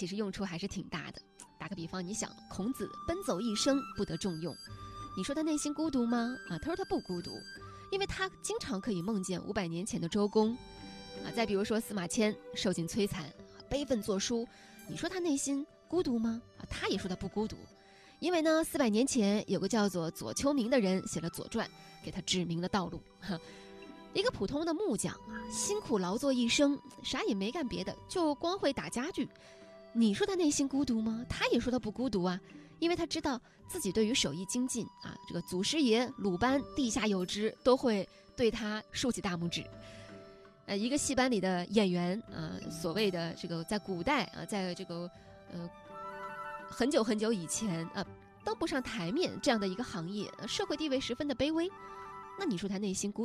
其实用处还是挺大的。打个比方，你想孔子奔走一生不得重用，你说他内心孤独吗？他说他不孤独，因为他经常可以梦见500年前的周公。再比如说司马迁受尽摧残，悲愤作书，你说他内心孤独吗？他也说他不孤独，因为呢400年前有个叫做左丘明的人写了《左传》，给他指明了道路。一个普通的木匠辛苦劳作一生，啥也没干别的，就光会打家具，你说他内心孤独吗？他也说他不孤独啊，因为他知道自己对于手艺精进这个祖师爷鲁班地下有知，都会对他竖起大拇指。一个戏班里的演员所谓的这个在古代在这个很久很久以前登不上台面这样的一个行业，社会地位十分的卑微，那你说他内心孤独